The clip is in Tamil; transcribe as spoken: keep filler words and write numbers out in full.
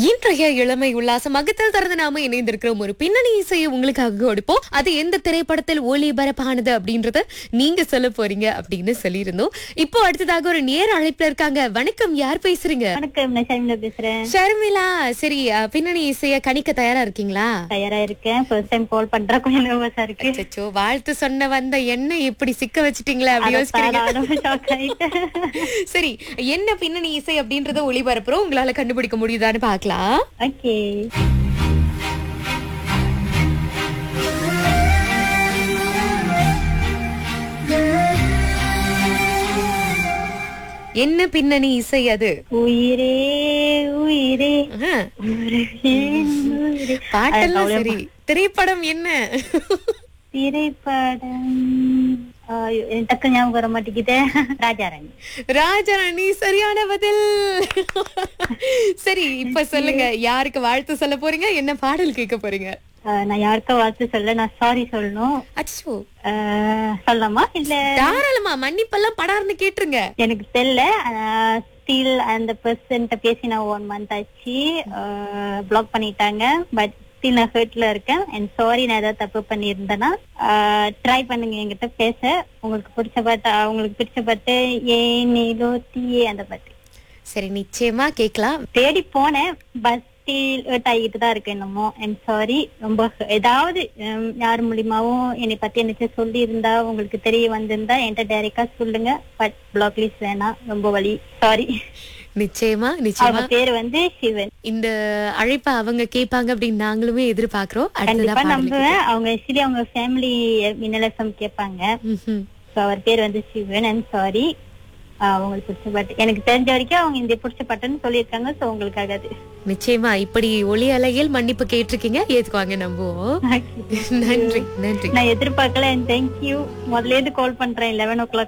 இன்றைய இளமை உல்லாசம் மகத்தில் திறந்து நாம இணைந்திருக்கிறோம். ஒரு பின்னணி இசையை உங்களுக்காக கொடுப்போம். அது எந்த திரைப்படத்தில் ஒளிபரப்பானது அப்படின்றத நீங்க சொல்ல போறீங்க அப்படின்னு சொல்லியிருந்தோம். இப்போ அடுத்ததாக ஒரு நேர அழைப்புல இருக்காங்க. வணக்கம், யார் பேசுறீங்க? வணக்கம், நான் ஷர்மிளா பேசுறேன். ஷர்மிளா, சரி, அஹ், பின்னணி இசைய கணிக்க தயாரா இருக்கீங்களா? தயாரா இருக்கேன். ஃபர்ஸ்ட் டைம் கால் பண்ற, கொஞ்சம் நர்வஸா இருக்கு. அச்சச்சோ, வாழ்த்து சொன்ன வந்த என்ன இப்படி சிக்க வச்சிட்டீங்களா அப்படி யோசிக்கிறீங்க? சரி, என்ன பின்னணி இசை அப்படின்றத ஒளிபரப்புறோம், உங்களால கண்டுபிடிக்க முடியுதான்னு பார்க்கலாம். ஓகே. என்ன பின்னணி இசை அது? உயிரே உயிரே ஆஹ், உருகேன் உயிரே. பாட்டெல்லாம் சரி, திரைப்படம் என்ன? திரைப்படம் ஆஹ், எனக்கு டக்கு ஞாபகம் வர மாட்டேங்குது. ராஜாராணி. ராஜாராணி, சரியான பதில். சரி, இப்ப சொல்லுங்க, யாருக்கு வாழ்த்து சொல்ல போறீங்க, என்ன பாடல் கேட்க போறீங்க? ஆஹ், நான் யாருக்கா வாழ்த்து சொல்ல, நான் சாரி சொல்லணும். அச்சோ, ஆஹ், சொல்லலாமா இல்ல? தாராளமா, மன்னிப்பெல்லாம் படார்னு கேட்டுருங்க. எனக்கு தெரியல. ஸ்டில் அந்த பர்சன்ட்ட பேசி நான் ஒன் மந்த் ஆச்சு. பிளாக் பண்ணிட்டாங்க. பட் ஸ்டில் நான் ஹர்ட்ல இருக்கேன். அண்ட் சாரி, நான் ஏதாவது தப்பு பண்ணியிருந்தேன்னா ட்ரை பண்ணுங்க என்கிட்ட பேச. உங்களுக்கு பிடிச்ச பாட்டு, உங்களுக்கு பிடிச்ச பாட்டு ஏன் நீலோ தீயே அந்த பாட்டு. சரி, நிச்சயமா கேட்கலாம். தேடி போனேன், பட் ஸ்டில் ஹர்ட் ஆகிட்டு தான் இருக்கு என்னமோ. And sorry. ரொம்ப ஏதாவது ஹம், யார் மூலியமாவும் என்னை பத்தி எனக்கு சொல்லி இருந்தா, உங்களுக்கு தெரிய வந்திருந்தா என்கிட்ட டைரக்டா சொல்லுங்க. பட் பிளாக் லிஸ்ட் வேணாம், ரொம்ப வலி. சாரி. நிச்சயமா நிச்சயமா அவங்க பேரு வந்து சிவன். இந்த அழைப்பை அவங்க கேட்பாங்க அப்படின்னு நாங்களுமே எதிர்பார்க்கிறோம். அடுத்ததா கண்டிப்பா பாடலுக்கு நம்புவேன். அவங்க ஆக்சுவலி அவங்க ஃபேமிலி மின்னலசம் கேட்பாங்க. ம்ஹும். So, அவர் பேர் வந்து சிவன். And sorry. அவங்களுக்கு பிடிச்ச பாட்டு, எனக்கு தெரிஞ்ச வரைக்கும் அவங்க இந்த பிடிச்ச பாட்டுன்னு சொல்லியிருக்காங்க. சோ உங்களுக்காக அது. நிச்சயமா இப்படி ஒளி அலையில் மன்னிப்பு கேட்டிருக்கீங்க, ஏத்துக்குவாங்க, நம்புவோம். நன்றி நன்றி. நான் எதிர்பார்க்கல. And thank you. முதல்ல இருந்து கால் பண்றேன் லெவன் ஓ கிளாக்